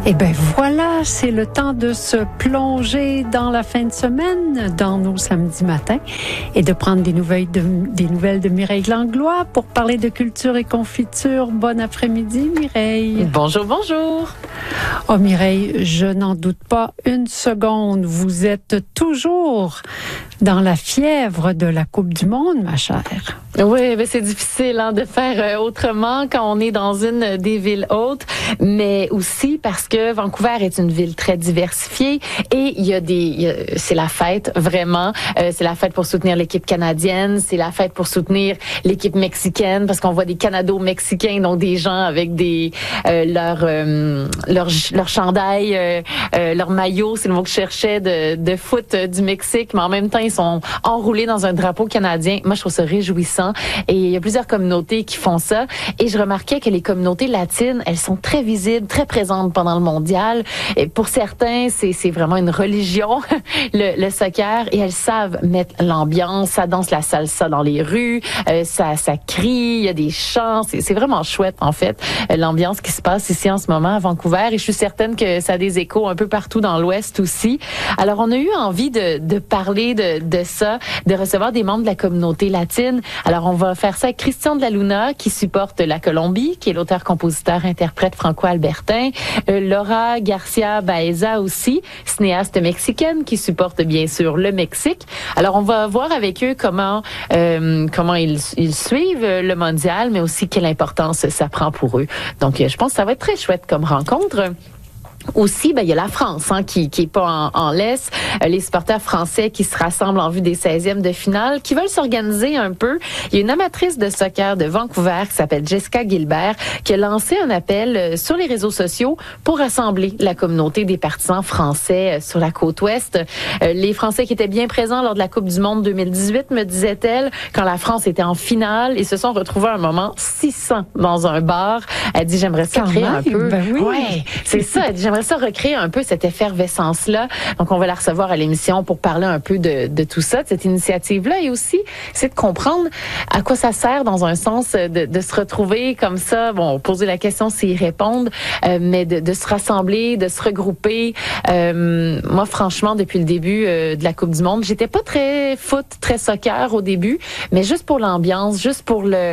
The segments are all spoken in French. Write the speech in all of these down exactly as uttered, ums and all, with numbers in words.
Et bien voilà, c'est le temps de se plonger dans la fin de semaine, dans nos samedis matins, et de prendre des nouvelles de, des nouvelles de Mireille Langlois pour parler de culture et confiture. Bon après-midi, Mireille. Bonjour, bonjour. Oh Mireille, je n'en doute pas une seconde, vous êtes toujours dans la fièvre de la Coupe du Monde, ma chère. Oui, mais c'est difficile hein, de faire autrement quand on est dans une des villes hautes, mais aussi parce que Vancouver est une ville très diversifiée et il y a des, il y a, c'est la fête vraiment, euh, c'est la fête pour soutenir l'équipe canadienne, c'est la fête pour soutenir l'équipe mexicaine parce qu'on voit des Canado-Mexicains, donc des gens avec des euh, leur euh, leur leur chandail, euh, euh, leur maillot, c'est le mot que je cherchais de de foot euh, du Mexique, mais en même temps ils sont enroulés dans un drapeau canadien. Moi je trouve ça réjouissant. Et il y a plusieurs communautés qui font ça. Et je remarquais que les communautés latines, elles sont très visibles, très présentes pendant le mondial. Et pour certains, c'est, c'est vraiment une religion, le, le soccer. Et elles savent mettre l'ambiance. Ça danse la salsa dans les rues. Euh, ça, ça crie. Il y a des chants. C'est, c'est vraiment chouette, en fait, l'ambiance qui se passe ici en ce moment à Vancouver. Et je suis certaine que ça a des échos un peu partout dans l'Ouest aussi. Alors, on a eu envie de, de parler de, de ça, de recevoir des membres de la communauté latine. Alors, on va faire ça avec Christian de la Luna, qui supporte la Colombie, qui est l'auteur, compositeur, interprète franco-albertain. Euh, Laura Garcia Baeza aussi, cinéaste mexicaine, qui supporte bien sûr le Mexique. Alors, on va voir avec eux comment euh, comment ils, ils suivent le mondial, mais aussi quelle importance ça prend pour eux. Donc, je pense que ça va être très chouette comme rencontre. Aussi, ben il y a la France hein, qui qui est pas en, en laisse. Euh, les supporters français qui se rassemblent en vue des seizièmes de finale, qui veulent s'organiser un peu. Il y a une amatrice de soccer de Vancouver qui s'appelle Jessica Gilbert qui a lancé un appel euh, sur les réseaux sociaux pour rassembler la communauté des partisans français euh, sur la côte ouest. Euh, les Français qui étaient bien présents lors de la Coupe du Monde deux mille dix-huit, me disait-elle, quand la France était en finale, ils se sont retrouvés à un moment six cents dans un bar. Elle dit j'aimerais ça quand créer même, un peu. Ben oui. Ouais, c'est ça. Elle dit j'aimerais ça recréer un peu cette effervescence-là. Donc, on va la recevoir à l'émission pour parler un peu de, de tout ça, de cette initiative-là. Et aussi, c'est de comprendre à quoi ça sert dans un sens de, de se retrouver comme ça. Bon, poser la question, c'est y répondre, euh, mais de, de se rassembler, de se regrouper. Euh, moi, franchement, depuis le début euh, de la Coupe du Monde, j'étais pas très foot, très soccer au début, mais juste pour l'ambiance, juste pour le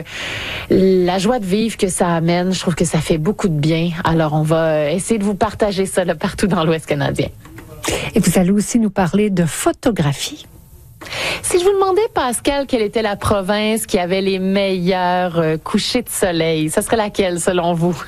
la joie de vivre que ça amène, je trouve que ça fait beaucoup de bien. Alors, on va essayer de vous partager ça là, partout dans l'Ouest canadien. Et vous allez aussi nous parler de photographie. Si je vous demandais, Pascal, quelle était la province qui avait les meilleurs euh, couchers de soleil, ça serait laquelle selon vous?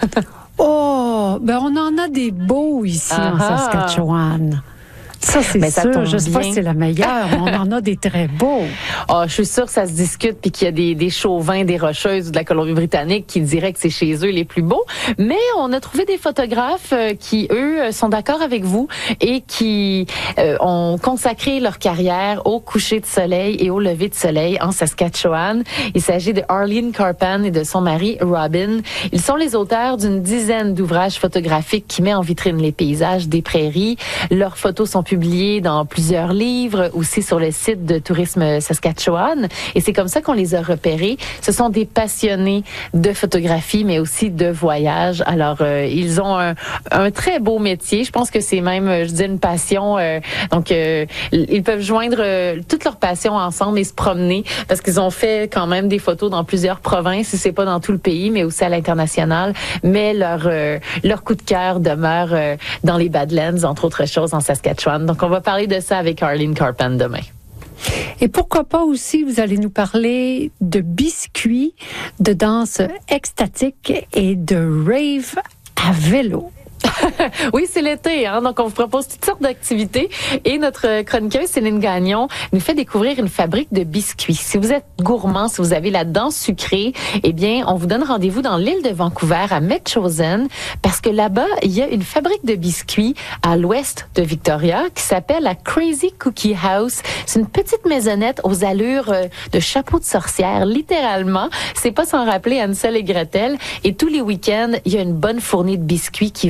Oh, ben on en a des beaux ici Ah en Saskatchewan. Ça, c'est ben, ça sûr. tombe Je sais pas bien. si c'est la meilleure, mais on en a des très beaux. Oh, je suis sûre que ça se discute puis qu'il y a des, des chauvins, des rocheuses de la Colombie-Britannique qui diraient que c'est chez eux les plus beaux. Mais on a trouvé des photographes euh, qui, eux, sont d'accord avec vous et qui euh, ont consacré leur carrière au coucher de soleil et au lever de soleil en Saskatchewan. Il s'agit de Arlene Carpan et de son mari Robin. Ils sont les auteurs d'une dizaine d'ouvrages photographiques qui mettent en vitrine les paysages des prairies. Leurs photos sont publiés dans plusieurs livres, aussi sur le site de Tourisme Saskatchewan. Et c'est comme ça qu'on les a repérés. Ce sont des passionnés de photographie, mais aussi de voyage. Alors, euh, ils ont un, un très beau métier. Je pense que c'est même, je dis, une passion. Euh, donc, euh, ils peuvent joindre euh, toutes leurs passions ensemble et se promener parce qu'ils ont fait quand même des photos dans plusieurs provinces. Si c'est pas dans tout le pays, mais aussi à l'international. Mais leur euh, leur coup de cœur demeure euh, dans les Badlands, entre autres choses, en Saskatchewan. Donc, on va parler de ça avec Arlene Carpan demain. Et pourquoi pas aussi, vous allez nous parler de biscuits, de danse extatique et de rave à vélo. Oui, c'est l'été, hein, donc on vous propose toutes sortes d'activités et notre chroniqueuse Céline Gagnon nous fait découvrir une fabrique de biscuits. Si vous êtes gourmand, si vous avez la dent sucrée, eh bien, on vous donne rendez-vous dans l'île de Vancouver à Metchosen parce que là-bas, il y a une fabrique de biscuits à l'ouest de Victoria qui s'appelle la Crazy Cookie House. C'est une petite maisonnette aux allures de chapeau de sorcière, littéralement. C'est pas sans rappeler Hansel et Gretel. Et tous les week-ends, il y a une bonne fournée de biscuits qui valent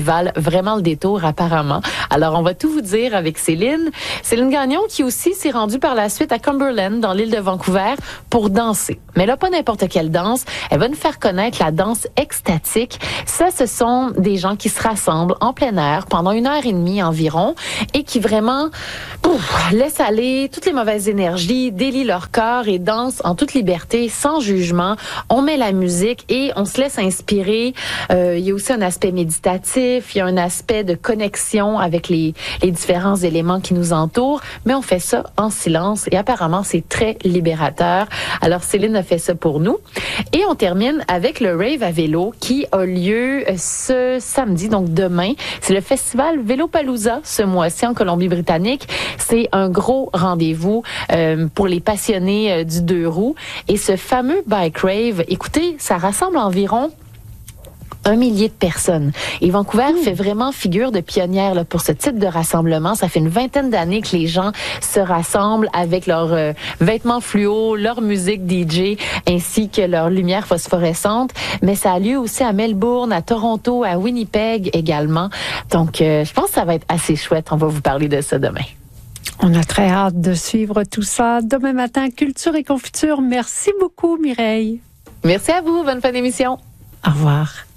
vraiment le détour apparemment. Alors, on va tout vous dire avec Céline. Céline Gagnon qui aussi s'est rendue par la suite à Cumberland, dans l'île de Vancouver, pour danser. Mais là, pas n'importe quelle danse. Elle va nous faire connaître la danse extatique. Ça, ce sont des gens qui se rassemblent en plein air pendant une heure et demie environ et qui vraiment pouf, laissent aller toutes les mauvaises énergies, délient leur corps et dansent en toute liberté, sans jugement. On met la musique et on se laisse inspirer. Euh, il y a aussi un aspect méditatif, il y a un aspect de connexion avec les, les différents éléments qui nous entourent, mais on fait ça en silence et apparemment c'est très libérateur. Alors Céline a fait ça pour nous. Et on termine avec le rave à vélo qui a lieu ce samedi, donc demain. C'est le festival Vélopalooza ce mois-ci en Colombie-Britannique. C'est un gros rendez-vous euh, pour les passionnés euh, du deux roues. Et ce fameux bike rave, écoutez, ça rassemble environ un millier de personnes. Et Vancouver mmh. fait vraiment figure de pionnière là, pour ce type de rassemblement. Ça fait une vingtaine d'années que les gens se rassemblent avec leurs euh, vêtements fluo, leur musique D J, ainsi que leur lumière phosphorescente. Mais ça a lieu aussi à Melbourne, à Toronto, à Winnipeg également. Donc, euh, je pense que ça va être assez chouette. On va vous parler de ça demain. On a très hâte de suivre tout ça demain matin. Culture et confiture. Merci beaucoup, Mireille. Merci à vous. Bonne fin d'émission. Au revoir.